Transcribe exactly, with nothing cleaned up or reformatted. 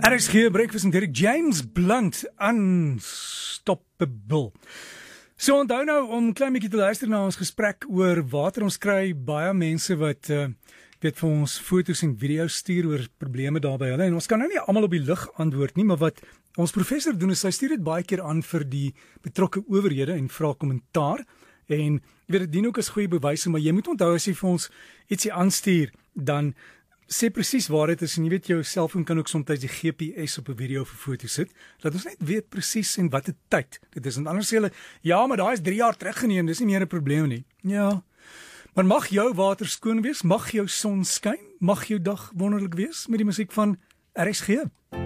R S G Breakfast met Derek James Blunt, Unstoppable. So onthou nou om klein bietjie te luister na ons gesprek oor water. Ons kry baie mense wat uh, weet vir ons foto's en video's stuur oor probleme daar by hulle. En ons kan nou nie almal op die lug antwoord nie, maar wat ons professor doen is hy stuur dit baie keer aan vir die betrokke owerhede en vra kommentaar. En jy weet dit dien ook as goeie bewyse, maar jy moet onthou as jy vir ons ietsie aanstuur, dan sê presies waar dit is, en jy weet jou selfoon kan ook soms die G P S op 'n video of 'n foto sit, dat ons net weet presies en watter tyd dit is. En anders sê hulle, ja, maar daai is drie jaar teruggeneem, dis nie meer 'n probleem nie. Ja, maar mag jou water skoon wees, mag jou son skyn, mag jou dag wonderlik wees met die musiek van R S G.